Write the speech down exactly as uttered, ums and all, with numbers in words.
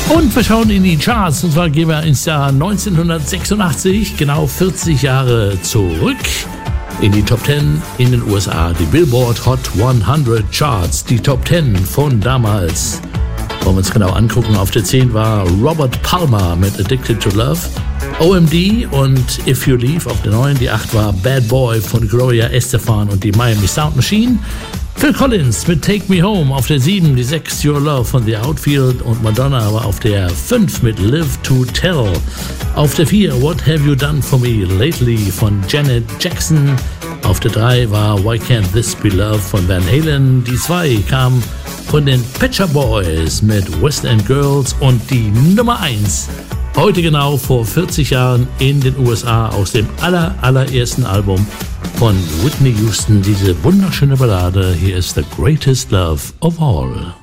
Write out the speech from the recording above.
Und wir schauen in die Charts, und zwar gehen wir ins Jahr neunzehnhundertsechsundachtzig, genau vierzig Jahre zurück, in die Top zehn in den U S A, die Billboard Hot hundert Charts, die Top zehn von damals. Wollen wir uns genau angucken, auf der zehn war Robert Palmer mit Addicted to Love, O M D und If You Leave auf der neun, die acht war Bad Boy von Gloria Estefan und die Miami Sound Machine, Phil Collins mit Take Me Home auf der sieben, die sechs Your Love von The Outfield und Madonna war auf der fünf mit Live to Tell. Auf der vier What Have You Done For Me Lately von Janet Jackson. Auf der drei war Why Can't This Be Love von Van Halen. Die zwei kam von den Pet Shop Boys mit West End Girls und die Nummer eins heute genau vor vierzig Jahren in den U S A aus dem aller, allerersten Album von Whitney Houston, diese wunderschöne Ballade. Hier ist The Greatest Love of All.